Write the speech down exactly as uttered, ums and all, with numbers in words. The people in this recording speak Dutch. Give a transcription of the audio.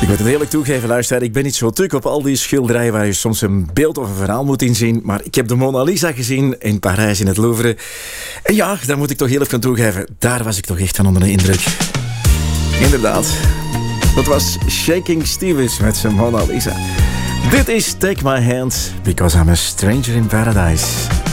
Ik moet het eerlijk toegeven, luister, ik ben niet zo tuk op al die schilderijen waar je soms een beeld of een verhaal moet inzien, maar ik heb de Mona Lisa gezien in Parijs in het Louvre. En ja, daar moet ik toch heel even toegeven, daar was ik toch echt van onder de indruk. Inderdaad, dat was Shaking Stevens met zijn Mona Lisa. Dit is Take My Hand, Because I'm a Stranger in Paradise.